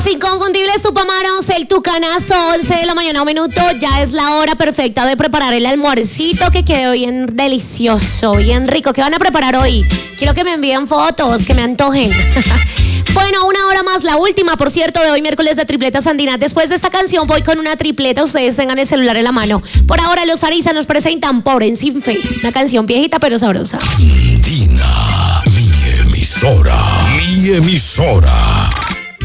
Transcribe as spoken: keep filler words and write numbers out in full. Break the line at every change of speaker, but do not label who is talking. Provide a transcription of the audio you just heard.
Inconfundibles Tupamaros, el Tucanazo, once de la mañana, un minuto. Ya es la hora perfecta de preparar el almuercito que quede bien delicioso, bien rico. ¿Qué van a preparar hoy? Quiero que me envíen fotos, que me antojen. Bueno, una hora más, la última, por cierto, de hoy, miércoles de Tripletas Andinas. Después de esta canción voy con una tripleta, ustedes tengan el celular en la mano. Por ahora, los Ariza nos presentan Por en Sin Fe, una canción viejita pero sabrosa.
Andina, mi emisora, mi emisora.